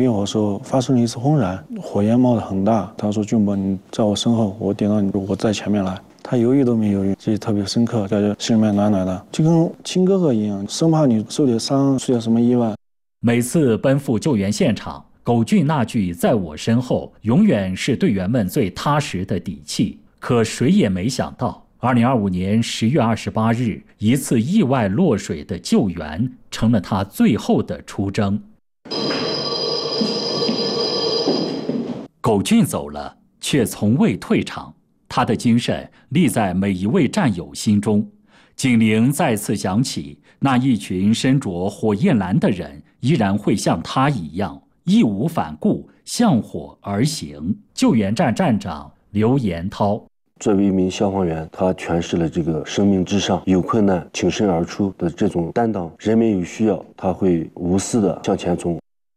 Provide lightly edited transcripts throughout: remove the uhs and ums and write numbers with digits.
灭火的时候发生了一次轰然，火焰冒得很大。他说：“俊博，你在我身后，我点到你，我在前面来。”他犹豫都没犹豫，记忆特别深刻，感觉心里面暖暖的，就跟亲哥哥一样，生怕你受点伤，出点什么意外。 每次奔赴救援现场，苟俊那句“在我身后”永远是队员们最踏实的底气。可谁也没想到，2025年10月28日，一次意外落水的救援成了他最后的出征。苟俊走了，却从未退场，他的精神立在每一位战友心中。警铃再次响起，那一群身着火焰蓝的人依然会像他一样义无反顾，向火而行。救援站站长刘延涛。 作为一名消防员，他诠释了这个生命至上、有困难挺身而出的这种担当。人民有需要，他会无私地向前冲。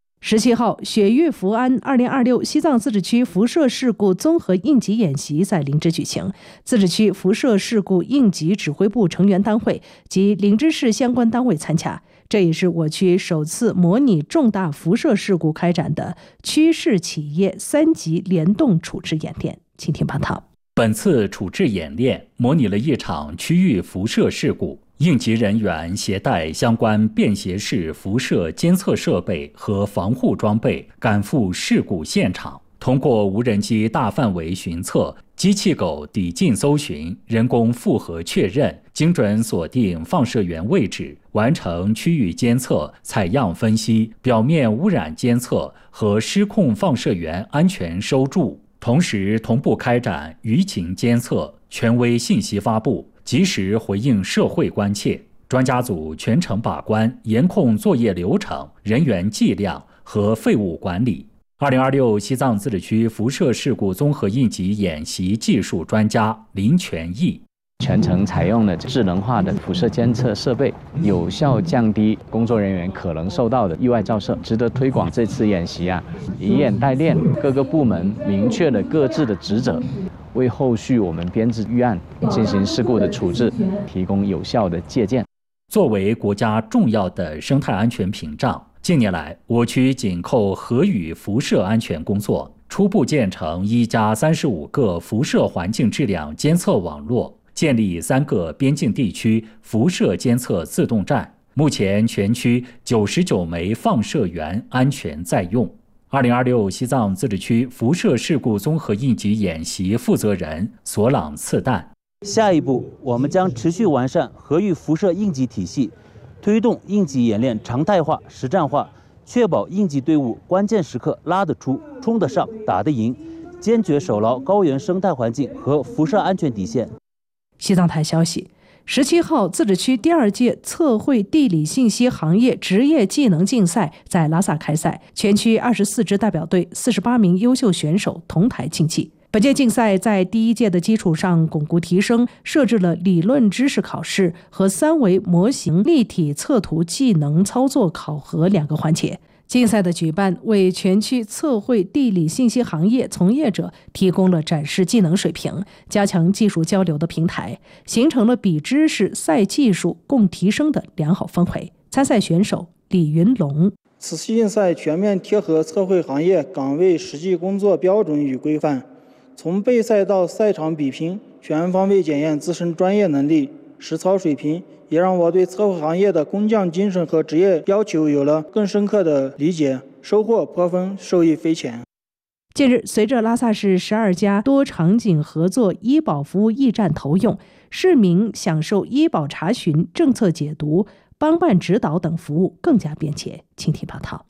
17号，雪域福安2026西藏自治区辐射事故综合应急演习在林芝举行，自治区辐射事故应急指挥部成员单位及林芝市相关单位参加。这也是我区首次模拟重大辐射事故开展的区市企业3级联动处置演练。请听报道。 本次处置演练模拟了一场区域辐射事故，应急人员携带相关便携式辐射监测设备和防护装备赶赴事故现场，通过无人机大范围巡测、机器狗抵近搜寻、人工复核确认，精准锁定放射源位置，完成区域监测、采样分析、表面污染监测和失控放射源安全收住。同时同步开展舆情监测、权威信息发布，及时回应社会关切。专家组全程把关严控作业流程、人员剂量和废物管理。2026西藏自治区辐射事故综合应急演习技术专家林全义。 全程采用了智能化的辐射监测设备，有效降低工作人员可能受到的意外照射。值得推广这次演习以演代练，各个部门明确了各自的职责，为后续我们编制预案、进行事故的处置提供有效的借鉴。 作为国家重要的生态安全屏障，近年来我区紧扣核与辐射安全工作，初步建成1+35个辐射环境质量监测网络，建立3个边境地区辐射监测自动站，目前全区99枚放射源安全在用。2026西藏自治区辐射事故综合应急演习负责人索朗次旦。 下一步，我们将持续完善核域辐射应急体系，推动应急演练常态化、实战化，确保应急队伍关键时刻拉得出、冲得上、打得赢，坚决守牢高原生态环境和辐射安全底线。 西藏台消息，17号，自治区第2届测绘地理信息行业职业技能竞赛在拉萨开赛，全区24支代表队、48名优秀选手同台竞技。本届竞赛在第1届的基础上巩固提升，设置了理论知识考试和3维模型立体测图技能操作考核2个环节。竞赛的举办为全区测绘地理信息行业从业者提供了展示技能水平、加强技术交流的平台，形成了比知识赛技术共提升的良好氛围。参赛选手李云龙。 此次竞赛全面贴合测绘行业岗位实际工作标准与规范，从备赛到赛场比拼，全方位检验自身专业能力、实操水平，也让我对测绘行业的工匠精神和职业要求有了更深刻的理解，收获颇丰，受益匪浅。 近日，随着拉萨市12家多场景合作医保服务驿站投用，市民享受医保查询、政策解读、帮办指导等服务更加便捷。请听报道。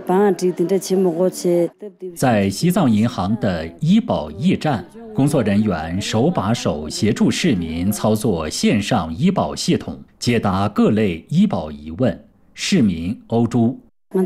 在西藏银行的医保驿站，工作人员手把手协助市民操作线上医保系统，解答各类医保疑问。市民欧珠。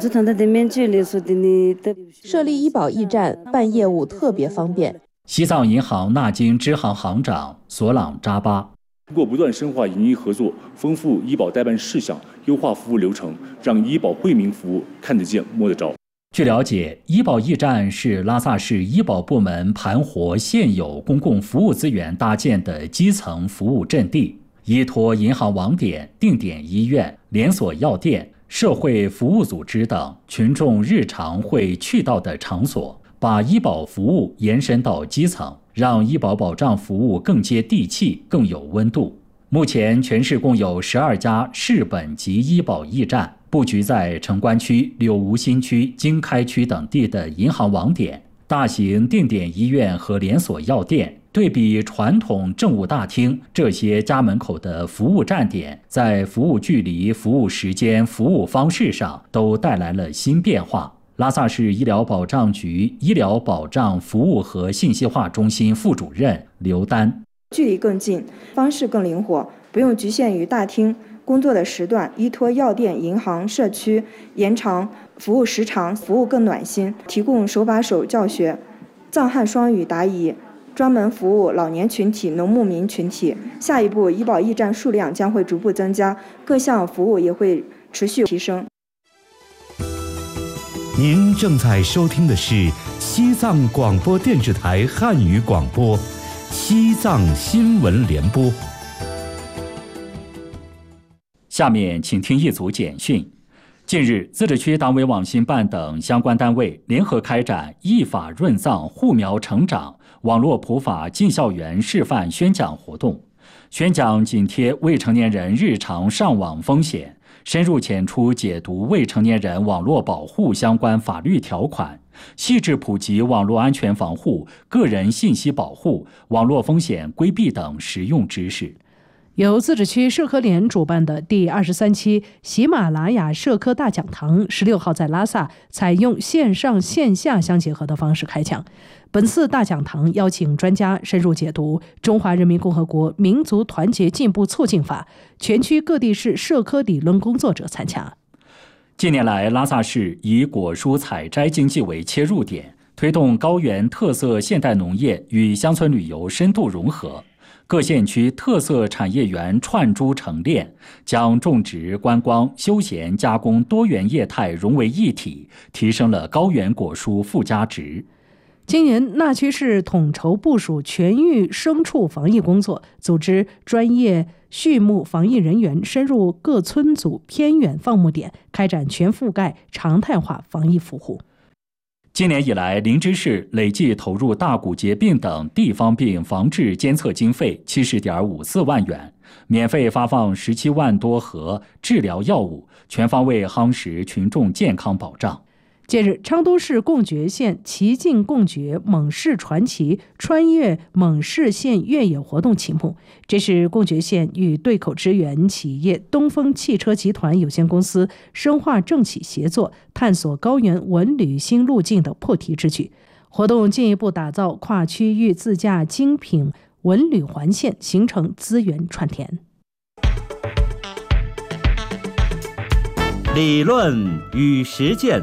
设立医保驿站办业务特别方便。 西藏银行纳京支行行长索朗扎巴。 通过不断深化营医合作，丰富医保代办事项，优化服务流程，让医保惠民服务看得见摸得着。 据了解，医保驿站是拉萨市医保部门盘活现有公共服务资源搭建的基层服务阵地，依托银行网点、定点医院、连锁药店、 社会服务组织等群众日常会去到的场所，把医保服务延伸到基层，让医保保障服务更接地气、更有温度。目前，全市共有12家市本级医保驿站，布局在城关区、柳吴新区、经开区等地的银行网点、大型定点医院和连锁药店。对比传统政务大厅，这些家门口的服务站点，在服务距离、服务时间、服务方式上都带来了新变化。拉萨市医疗保障局医疗保障服务和信息化中心副主任刘丹： 距离更近，方式更灵活，不用局限于大厅，工作的时段依托药店、银行、社区，延长服务时长，服务更暖心，提供手把手教学，藏汉双语答疑。专门服务老年群体、农牧民群体。下一步，医保驿站数量将会逐步增加，各项服务也会持续提升。 您正在收听的是西藏广播电视台汉语广播，西藏新闻联播。 下面请听一组简讯。近日，自治区党委网信办等相关单位联合开展依法润藏护苗成长网络普法进校园示范宣讲活动，宣讲紧贴未成年人日常上网风险，深入浅出解读未成年人网络保护相关法律条款，细致普及网络安全防护、个人信息保护、网络风险规避等实用知识。 由自治区社科联主办的第23期喜马拉雅社科大讲堂16号在拉萨采用线上线下相结合的方式开讲。本次大讲堂邀请专家深入解读《中华人民共和国民族团结进步促进法》，全区各地市社科理论工作者参加。 近年来，拉萨市以果蔬采摘经济为切入点，推动高原特色现代农业与乡村旅游深度融合。各县区特色产业园串珠成链，将种植、观光、休闲、加工多元业态融为一体，提升了高原果蔬附加值。 今年，那曲市统筹部署全域牲畜防疫工作，组织专业畜牧防疫人员深入各村组偏远放牧点，开展全覆盖常态化防疫服务。 今年以来，林芝市累计投入大骨节病等地方病防治监测经费70.54万元，免费发放17万多盒治疗药物，全方位夯实群众健康保障。 近日，昌都市贡觉县奇境贡觉勐市传奇穿越勐市县越野活动启幕。这是贡觉县与对口支援企业东风汽车集团有限公司深化政企协作，探索高原文旅新路径的破题之举。活动进一步打造跨区域自驾精品文旅环线，形成资源串联。 理论与实践。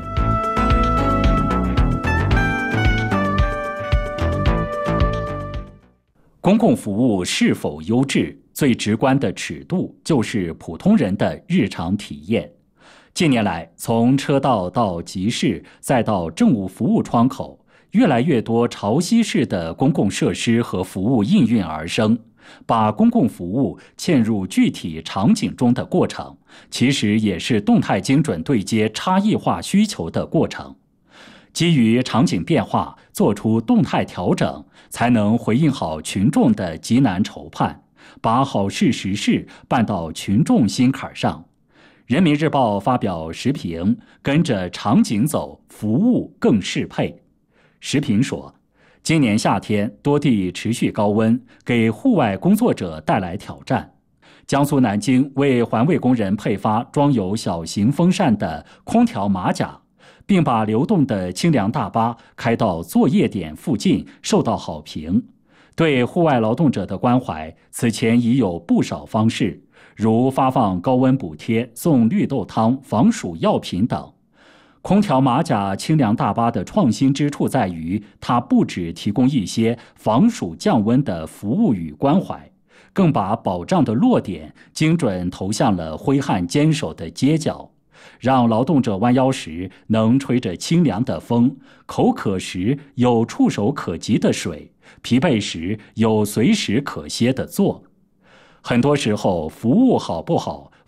公共服务是否优质，最直观的尺度就是普通人的日常体验。近年来，从车道到集市，再到政务服务窗口，越来越多潮汐式的公共设施和服务应运而生。把公共服务嵌入具体场景中的过程，其实也是动态精准对接差异化需求的过程。基于场景变化，做出动态调整，才能回应好群众的急难愁盼，把好事实事办到群众心坎上。人民日报发表时评，跟着场景走，服务更适配。时评说，今年夏天多地持续高温，给户外工作者带来挑战。江苏南京为环卫工人配发装有小型风扇的空调马甲，并把流动的清凉大巴开到作业点附近，受到好评。对户外劳动者的关怀，此前已有不少方式，如发放高温补贴、送绿豆汤、防暑药品等。空调马甲清凉大巴的创新之处在于，它不只提供一些防暑降温的服务与关怀，更把保障的落点精准投向了挥汗坚守的街角，让劳动者弯腰时能吹着清凉的风，口渴时有触手可及的水，疲惫时有随时可歇的坐。很多时候，服务好不好，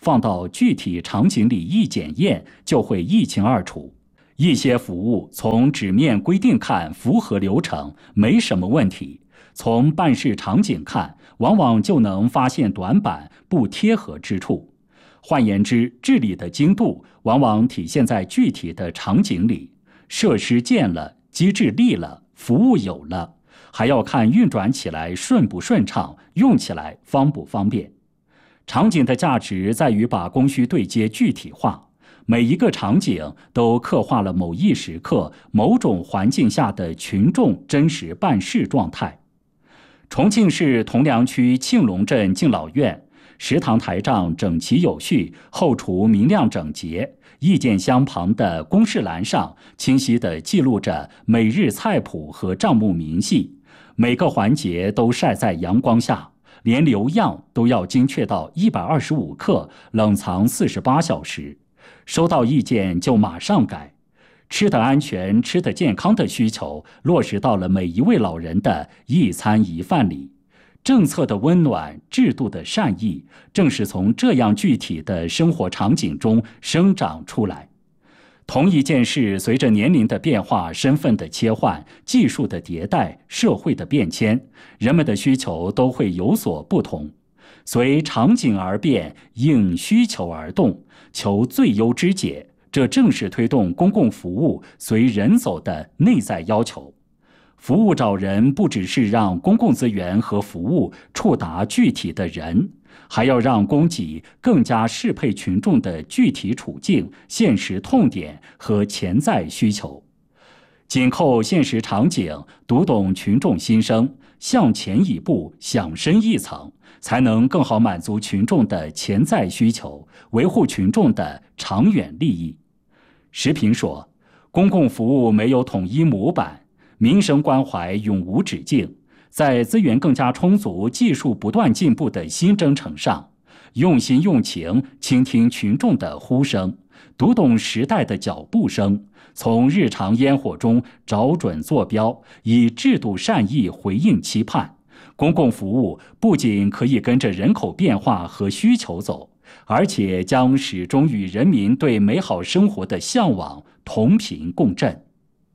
放到具体场景里一检验，就会一清二楚。一些服务从纸面规定看符合流程，没什么问题；从办事场景看，往往就能发现短板、不贴合之处。换言之，治理的精度往往体现在具体的场景里。设施建了，机制立了，服务有了，还要看运转起来顺不顺畅，用起来方不方便。场景的价值在于把供需对接具体化，每一个场景都刻画了某一时刻、某种环境下的群众真实办事状态。重庆市铜梁区庆隆镇敬老院，食堂台账整齐有序，后厨明亮整洁，意见箱旁的公示栏上清晰地记录着每日菜谱和账目明细，每个环节都晒在阳光下，连留样都要精确到125克，冷藏48小时。收到意见就马上改。吃得安全、吃得健康的需求落实到了每一位老人的一餐一饭里。政策的温暖、制度的善意，正是从这样具体的生活场景中生长出来。同一件事，随着年龄的变化、身份的切换、技术的迭代、社会的变迁，人们的需求都会有所不同。随场景而变，应需求而动，求最优之解，这正是推动公共服务随人走的内在要求。服务找人不只是让公共资源和服务触达具体的人，还要让供给更加适配群众的具体处境、现实痛点和潜在需求。紧扣现实场景，读懂群众心声，向前一步，想深一层，才能更好满足群众的潜在需求，维护群众的长远利益。时评说，公共服务没有统一模板，民生关怀永无止境。在资源更加充足、技术不断进步的新征程上，用心用情倾听群众的呼声，读懂时代的脚步声，从日常烟火中找准坐标，以制度善意回应期盼。公共服务不仅可以跟着人口变化和需求走，而且将始终与人民对美好生活的向往同频共振。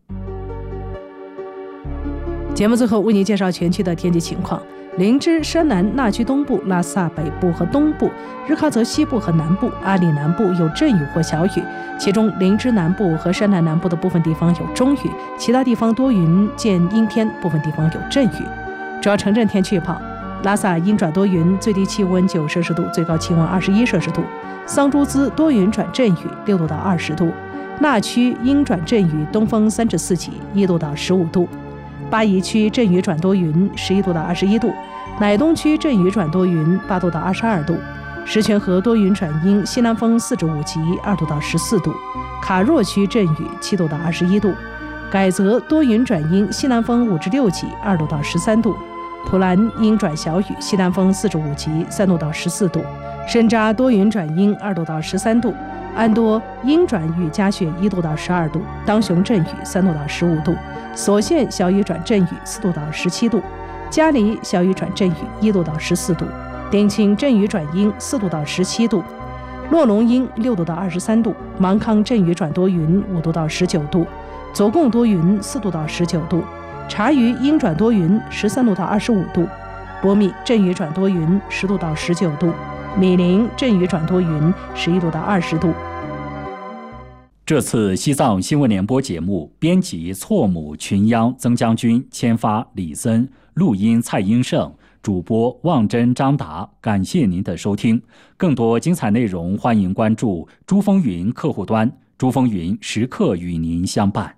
节目最后为您介绍全区的天气情况。林芝、山南、那曲东部、拉萨北部和东部、日喀则西部和南部、阿里南部有阵雨或小雨，其中林芝南部和山南南部的部分地方有中雨，其他地方多云见阴天，部分地方有阵雨。主要城镇天气预报：拉萨阴转多云，最低气温9摄氏度，最高气温21摄氏度；桑珠孜多云转阵雨，6度到20度；那曲阴转阵雨，东风3至4级，1度到15度；巴宜区阵雨转多云，11度到21度；乃东区阵雨转多云，8度到22度；石泉河多云转阴，西南风4至5级，2度到14度；卡若区阵雨，7度到21度；改则多云转阴，西南风5至6级，2度到13度；普兰阴转小雨，西南风4至5级，3度到14度；深扎多云转阴，2度到13度；安多阴转雨夹雪，1度到12度；当雄阵雨3度到15度；所县小雨转阵雨4度到17度；嘉黎小雨转阵雨1度到14度；丁庆阵雨转阴4度到17度；洛龙阴6度到23度；芒康阵雨转多云5度到19度；左贡多云4度到19度；察隅阴转多云13度到25度；波密阵雨转多云10度到19度；米林阵雨转多云11度到20度。 这次西藏新闻联播节目编辑错母群央曾将军，签发李森，录音蔡英胜，主播望真张达。感谢您的收听，更多精彩内容欢迎关注珠峰云客户端，珠峰云时刻与您相伴。